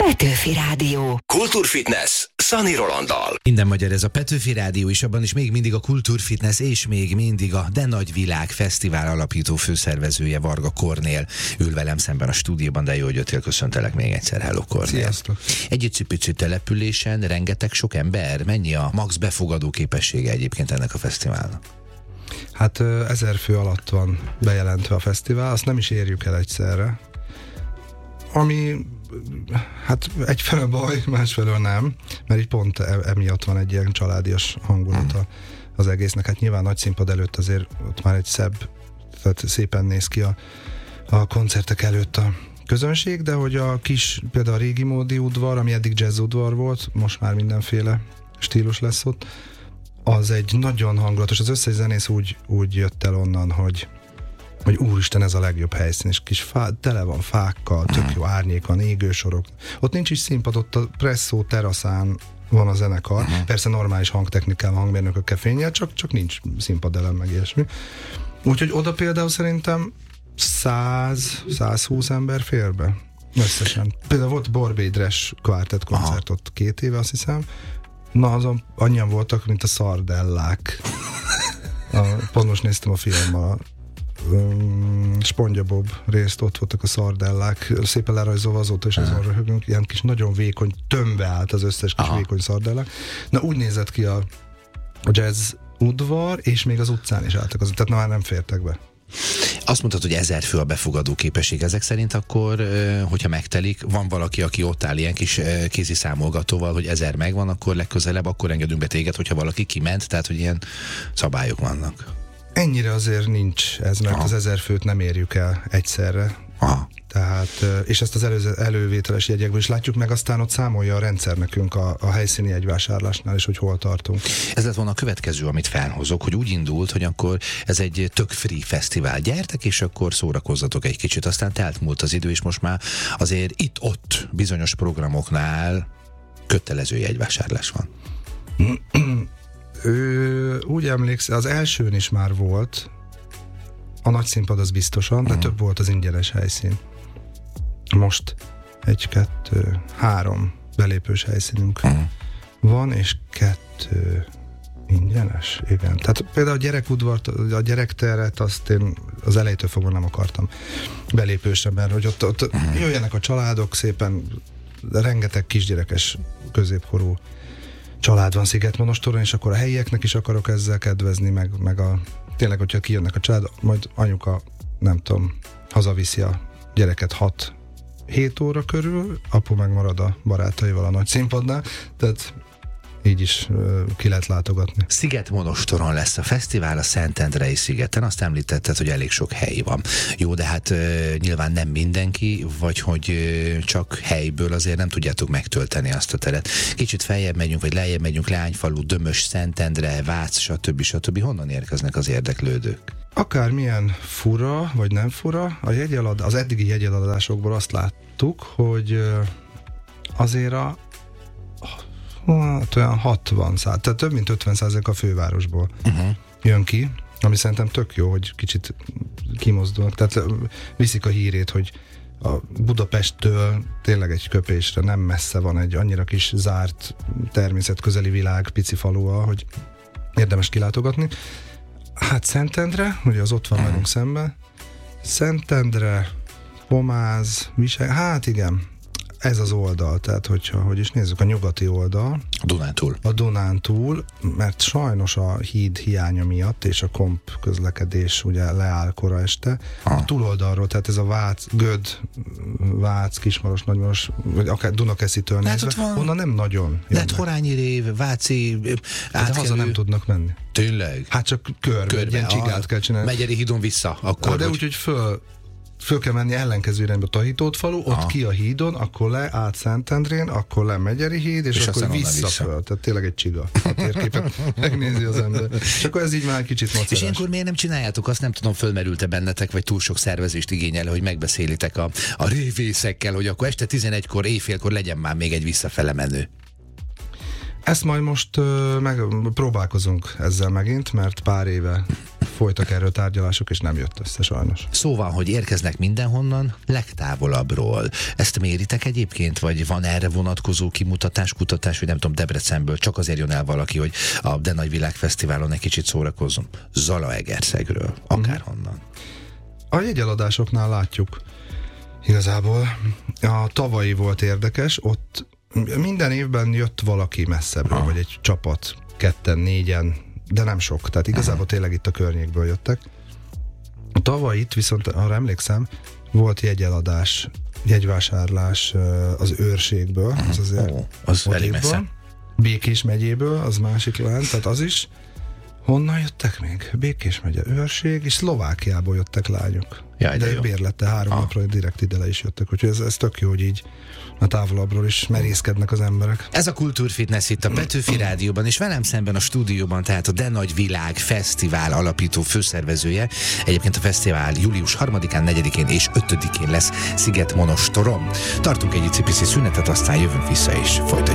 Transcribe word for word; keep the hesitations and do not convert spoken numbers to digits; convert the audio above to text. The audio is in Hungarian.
Petőfi Rádió. Kultúrfitness Szani Rolanddal. Minden magyar, ez a Petőfi Rádió, és abban is még mindig a Kultúrfitness, és még mindig a De Nagy Világ Fesztivál alapító főszervezője, Varga Kornél ül velem szemben a stúdióban, de jó, hogy jöttél, köszöntelek még egyszer. Hello, Kornél. Sziasztok. Egy icipicsi településen rengeteg sok ember, mennyi a max befogadó képessége egyébként ennek a fesztiválnak? Hát ezer fő alatt van bejelentve a fesztivál, azt nem is érjük el egyszerre. Ami, hát egyfelől baj, másfelől nem, mert így pont emiatt van egy ilyen családias hangulata az egésznek. Hát nyilván nagy színpad előtt azért ott már egy szebb, tehát szépen néz ki a, a koncertek előtt a közönség, de hogy a kis, például a régi módi udvar, ami eddig jazz udvar volt, most már mindenféle stílus lesz ott, az egy nagyon hangulatos, az összes zenész úgy, úgy jött el onnan, hogy hogy úristen, ez a legjobb helyszín, és kis fá, tele van fákkal, tök jó árnyék van, égősorok. Ott nincs is színpad, ott a presszó teraszán van a zenekar. Uh-huh. Persze normális hangtechnikával, hangmérnökökkel fénnyel, csak, csak nincs színpadelem, meg ilyesmi. Úgyhogy oda például szerintem száz-százhúsz ember fér be. Összesen. Például volt Borbédres kvártett koncert ott két éve, azt hiszem. Na, azon annyian voltak, mint a szardellák. A, pont most néztem a filmmel, Um, SpongeBob részt, ott voltak a szardellák, szépen lerajzolva, azóta is azon röhögünk, ilyen kis nagyon vékony, tömbbe állt az összes kis Aha. vékony szardellák. Na úgy nézett ki a, a jazz udvar, és még az utcán is álltak, az, tehát na, már nem fértek be. Azt mondtad, hogy ezer fő a befogadó képesség. Ezek szerint akkor, hogyha megtelik, van valaki, aki ott áll ilyen kis kézi számolgatóval, hogy ezer megvan, akkor legközelebb, akkor engedünk be téged, hogyha valaki kiment, tehát hogy ilyen szabályok vannak. Ennyire azért nincs ez, mert Aha. az ezer főt nem érjük el egyszerre. Aha. Tehát, és ezt az előző, elővételes jegyekből is látjuk, meg aztán ott számolja a rendszer nekünk a, a helyszíni jegyvásárlásnál is, hogy hol tartunk. Ez lett volna a következő, amit felhozok, hogy úgy indult, hogy akkor ez egy tök free fesztivál. Gyertek, és akkor szórakozzatok egy kicsit. Aztán telt múlt az idő, és most már azért itt-ott bizonyos programoknál kötelező jegyvásárlás van. Ő, úgy emlékszel, az elsőn is már volt, a nagy színpad az biztosan, de uh-huh. több volt az ingyenes helyszín. Most egy, kettő, három belépős helyszínünk uh-huh. van, és kettő ingyenes, igen. Tehát például a gyerekudvart, a gyerekteret, azt én az elejétől fogva nem akartam belépősre, mert hogy ott, ott uh-huh. jöjjenek a családok, szépen rengeteg kisgyerekes középkorú család van Szigetmonostoron, és akkor a helyieknek is akarok ezzel kedvezni, meg, meg a, tényleg, hogyha kijönnek a család, majd anyuka, nem tudom, hazaviszi a gyereket hat-hét óra körül, apu meg marad a barátaival a nagy színpadnál, tehát így is uh, ki lehet látogatni. Szigetmonostoron lesz a fesztivál, a Szentendrei szigeten, azt említetted, hogy elég sok hely van. Jó, de hát uh, nyilván nem mindenki, vagy hogy uh, csak helyből azért nem tudjátok megtölteni azt a teret. Kicsit feljebb megyünk, vagy lejjebb megyünk, Leányfalu, Dömös, Szentendre, Vác, stb. stb. Honnan érkeznek az érdeklődők? Akármilyen fura, vagy nem fura, a jegyelad, az eddigi jegyeladásokból azt láttuk, hogy uh, azért a hát olyan hatvan százalék, tehát több mint ötven százalék a fővárosból uh-huh. jön ki, ami szerintem tök jó, hogy kicsit kimozdulnak, tehát viszik a hírét, hogy a Budapesttől tényleg egy köpésre nem messze van egy annyira kis zárt természetközeli világ, pici falua, hogy érdemes kilátogatni. Hát Szentendre, ugye az ott van uh-huh. velünk szemben, Szentendre, Pomáz, Viseg, hát igen, ez az oldal, tehát hogyha, hogy is nézzük, a nyugati oldal. A Dunántúl. A Dunántúl, mert sajnos a híd hiánya miatt, és a komp közlekedés ugye leáll kora este. Ah. A túloldalról, tehát ez a Vác, Göd, Vác, Kismaros, Nagymaros, vagy akár Dunakeszitől nézve, van... onnan nem nagyon. Lehet Horányi rév, Váci, átkelő. De haza nem tudnak menni. Tényleg? Hát csak körbe, körbe ilyen csigát kell csinálni. Megyeri hídon vissza, akkor. Ha, de úgy, hogy föl föl kell menni ellenkező irányba, Tahitót falu, ott Aha. ki a hídon, akkor le át Szentendrén, akkor le Megyeri híd, és, és akkor vissza, vissza föl. Tehát tényleg egy csiga. A térképet megnézi az ember. És akkor ez így már kicsit macerás. És ilyenkor miért nem csináljátok? Azt nem tudom, fölmerült-e bennetek, vagy túl sok szervezést igényel, hogy megbeszélitek a, a révészekkel, hogy akkor este tizenegykor, éjfélkor legyen már még egy visszafele menő. Ezt majd most uh, meg próbálkozunk ezzel megint, mert pár éve folytak erről tárgyalások, és nem jött össze sajnos. Szóval, hogy érkeznek mindenhonnan, legtávolabbról. Ezt méritek egyébként, vagy van erre vonatkozó kimutatás, kutatás, vagy nem tudom, Debrecenből csak azért jön el valaki, hogy a De Nagy Világfesztiválon egy kicsit szórakozzon. Zalaegerszegről, akárhonnan. A jegyeladásoknál látjuk igazából. A tavalyi volt érdekes, ott minden évben jött valaki messzebbről, vagy egy csapat, ketten, négyen, de nem sok, tehát igazából Aha. tényleg itt a környékből jöttek. A tavaly itt viszont, arra emlékszem, volt jegyeladás, jegyvásárlás az Őrségből, az azért oh, az elég messze. Békés megyéből, az másik lent, tehát az is. Honnan jöttek még? Békés megye, Őrség, és Szlovákiából jöttek lányok. Jaj, de de bérlette három ah. napra, direkt ide le is jöttek, úgyhogy ez, ez tök jó, hogy így a távolabbról is merészkednek az emberek. Ez a Kultúrfitness itt a Petőfi Rádióban, és velem szemben a stúdióban, tehát a De Nagy Világ Fesztivál alapító főszervezője. Egyébként a fesztivál július harmadikán, negyedikén és ötödikén lesz Szigetmonostoron. Tartunk egy icipici szünetet, aztán jövünk vissza és folytatjuk.